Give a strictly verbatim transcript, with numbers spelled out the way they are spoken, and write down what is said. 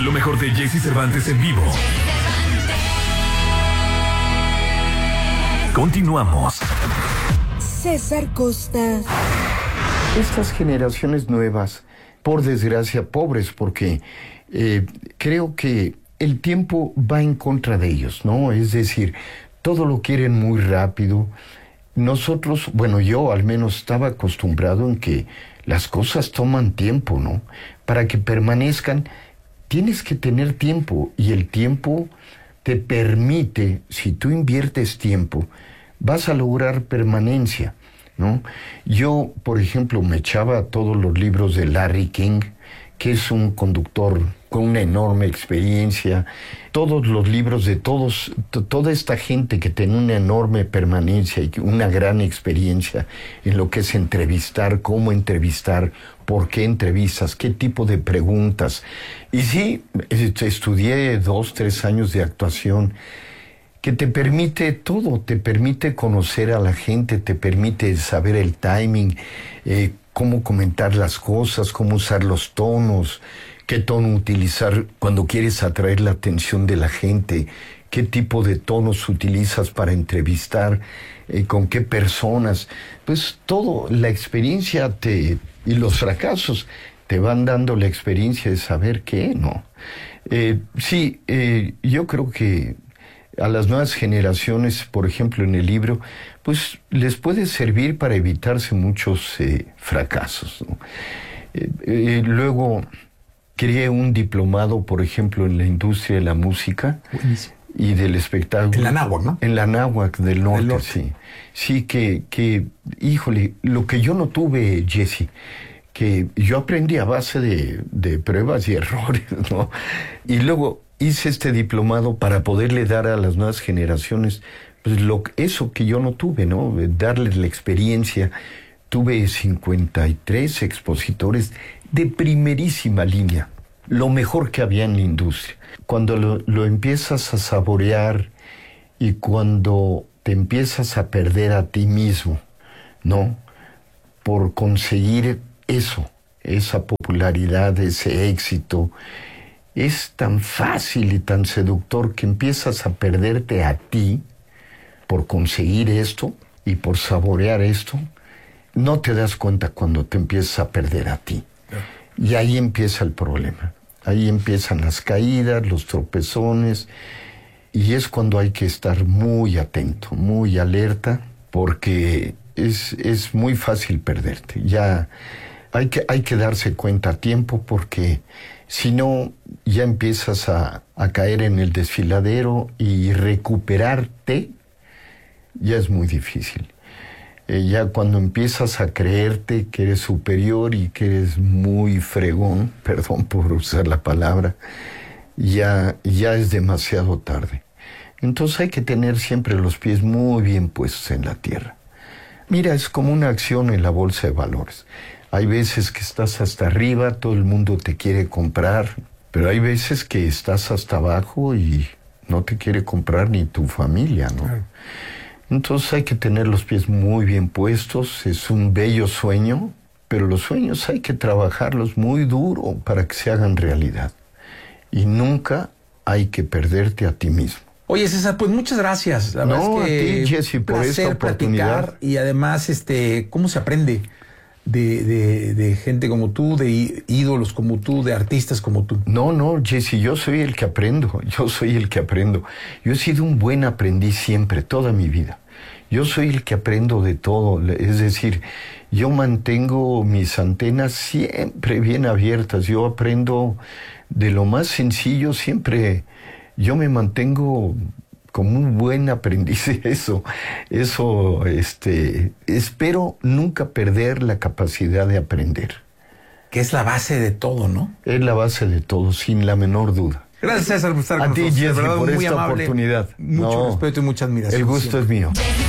Lo mejor de Jesse Cervantes en vivo. Continuamos. César Costa. Estas generaciones nuevas, por desgracia, pobres, porque eh, creo que el tiempo va en contra de ellos, ¿no? Es decir, todo lo quieren muy rápido. Nosotros, bueno, yo al menos estaba acostumbrado en que las cosas toman tiempo, ¿no? Para que permanezcan, tienes que tener tiempo, y el tiempo te permite, si tú inviertes tiempo, vas a lograr permanencia, ¿no? Yo, por ejemplo, me echaba todos los libros de Larry King, que es un conductor con una enorme experiencia, todos los libros de todos, t- toda esta gente que tiene una enorme permanencia y una gran experiencia en lo que es entrevistar, cómo entrevistar, por qué entrevistas, qué tipo de preguntas. Y sí, estudié dos, tres años de actuación, que te permite todo, te permite conocer a la gente, te permite saber el timing, eh, cómo comentar las cosas, cómo usar los tonos, qué tono utilizar cuando quieres atraer la atención de la gente, qué tipo de tonos utilizas para entrevistar, eh, con qué personas. Pues todo, la experiencia te, y los fracasos te van dando la experiencia de saber qué, ¿no? Eh, sí, eh, yo creo que a las nuevas generaciones, por ejemplo, en el libro, pues les puede servir para evitarse muchos eh, fracasos, ¿no? Eh, eh, luego, creé un diplomado, por ejemplo, en la industria de la música. Buenísimo. Y del espectáculo. En la Náhuac, ¿no? En la Náhuac del norte, Del norte. sí. Sí, que, que, híjole, lo que yo no tuve, Jesse, que yo aprendí a base de, de pruebas y errores, ¿no? Y luego hice este diplomado para poderle dar a las nuevas generaciones, pues lo, eso que yo no tuve, ¿no? Darles la experiencia. Tuve cincuenta y tres expositores de primerísima línea, lo mejor que había en la industria. Cuando lo, lo empiezas a saborear y cuando te empiezas a perder a ti mismo, ¿no? Por conseguir eso, esa popularidad, ese éxito, es tan fácil y tan seductor que empiezas a perderte a ti por conseguir esto y por saborear esto. No te das cuenta cuando te empiezas a perder a ti. Y ahí empieza el problema. Ahí empiezan las caídas, los tropezones, y es cuando hay que estar muy atento, muy alerta, porque es, es muy fácil perderte. Ya hay que, hay que darse cuenta a tiempo, porque si no, ya empiezas a, a caer en el desfiladero, y recuperarte ya es muy difícil. Eh, ya cuando empiezas a creerte que eres superior y que eres muy fregón, perdón por usar la palabra, ya, ya es demasiado tarde. Entonces hay que tener siempre los pies muy bien puestos en la tierra. Mira, es como una acción en la bolsa de valores. Hay veces que estás hasta arriba, todo el mundo te quiere comprar, pero hay veces que estás hasta abajo y no te quiere comprar ni tu familia, ¿no? Claro. Entonces hay que tener los pies muy bien puestos. Es un bello sueño, pero los sueños hay que trabajarlos muy duro para que se hagan realidad. Y nunca hay que perderte a ti mismo. Oye, César, pues muchas gracias. La no, verdad es que a ti, Jesse, por esta oportunidad. Platicar, y además, este, ¿cómo se aprende de, de, de gente como tú, de ídolos como tú, de artistas como tú? No, no, Jesse, yo soy el que aprendo. Yo soy el que aprendo. Yo he sido un buen aprendiz siempre, toda mi vida. Yo soy el que aprendo de todo, es decir, yo mantengo mis antenas siempre bien abiertas, yo aprendo de lo más sencillo, siempre yo me mantengo como un buen aprendiz de eso, eso, este, espero nunca perder la capacidad de aprender. Que es la base de todo, ¿no? Es la base de todo, sin la menor duda. Gracias, César, por estar a con ti, nosotros. Jesse, verdad, por muy esta amable, oportunidad. Mucho no, respeto y mucha admiración. El gusto siempre. es mío.